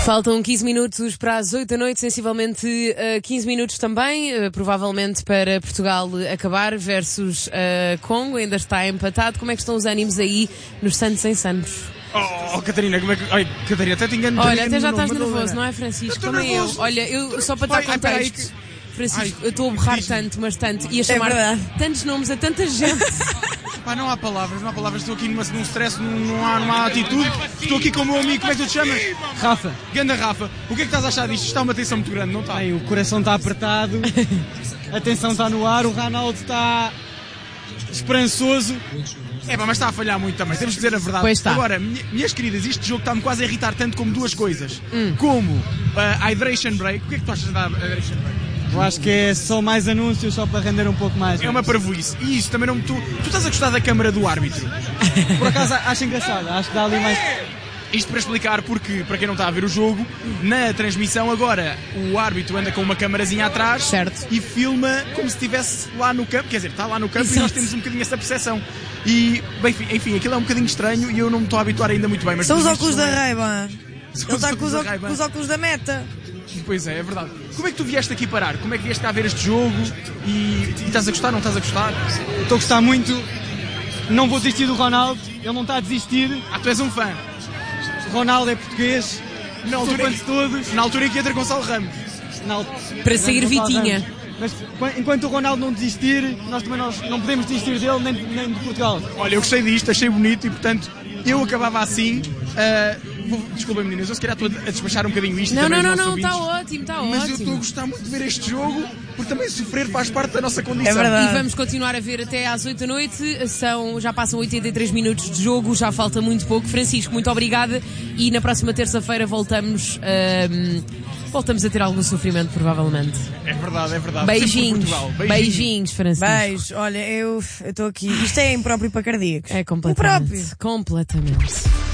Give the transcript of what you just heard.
Faltam 15 minutos para as 8 da noite, sensivelmente 15 minutos também, provavelmente para Portugal acabar versus Congo, ainda está empatado. Como é que estão os ânimos aí nos Santos em Santos? Oh, Catarina, como é que... Ai, Catarina, até te engano. Olha, até já estás nervoso, não é, Francisco? Também eu. Olha, eu só para dar contexto, Francisco, eu estou a borrar tanto, mas tanto, e a chamar tantos nomes a tanta gente. Pá, não há palavras, estou aqui num stress, não há atitude. Estou aqui com o meu amigo, como é que tu te chamas? Rafa. Ganda Rafa, o que é que estás a achar disto? Isto está uma tensão muito grande, não está? Bem, o coração está apertado, a tensão está no ar, o Ronaldo está esperançoso. Mas está a falhar muito também, temos de dizer a verdade. Pois está. Agora, minhas queridas, este jogo está-me quase a irritar tanto como duas coisas. Como a Hydration Break. O que é que tu achas da Hydration Break? Eu acho que é só mais anúncios, só para render um pouco mais. É uma parvoíce. E isso também não me... Tu estás a gostar da câmara do árbitro? Por acaso acho engraçado, acho que dá ali mais... Isto para explicar porque, para quem não está a ver o jogo, na transmissão agora o árbitro anda com uma câmarazinha atrás, certo, e filma como se estivesse lá no campo, quer dizer, está lá no campo. Exato. E nós temos um bocadinho essa percepção. E, bem, enfim, aquilo é um bocadinho estranho e eu não me estou a habituar ainda muito bem. Mas são os óculos da Ray-Ban. Ele está com os óculos da Meta. Pois é verdade. Como é que tu vieste aqui parar? Como é que vieste cá ver este jogo? E estás a gostar, não estás a gostar? Estou a gostar muito. Não vou desistir do Ronaldo. Ele não está a desistir. Tu és um fã. O Ronaldo é português. Na altura em que entra Gonçalo Ramos. Para sair Vitinha. Mas enquanto o Ronaldo não desistir, nós também não podemos desistir dele nem de Portugal. Olha, eu gostei disto, achei bonito e, portanto, eu acabava assim. Desculpem, meninas, eu se calhar estou a despachar um bocadinho isto. Não, está ótimo, Mas eu estou a gostar muito de ver este jogo, porque também sofrer faz parte da nossa condição. É verdade. E vamos continuar a ver até às 8 da noite. Já passam 83 minutos de jogo, já falta muito pouco. Francisco, muito obrigada. E na próxima terça-feira voltamos a ter algum sofrimento, provavelmente. É verdade. Beijinhos, Francisco. Beijos. Olha, eu estou aqui. Isto é impróprio para cardíacos. É completamente. Completamente.